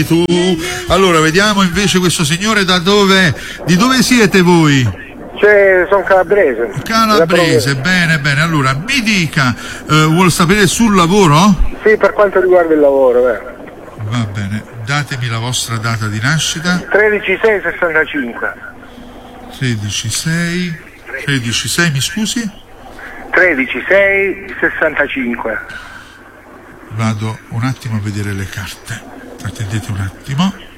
Tu. Allora, vediamo invece questo signore di dove siete voi? Sono calabrese. Calabrese, bene, bene. Allora, mi dica, vuol sapere sul lavoro? Sì, per quanto riguarda il lavoro, Va bene, datemi la vostra data di nascita. 13/6/65. 13/6, mi scusi? 13/6/65. Vado un attimo a vedere le carte. Attendete un attimo.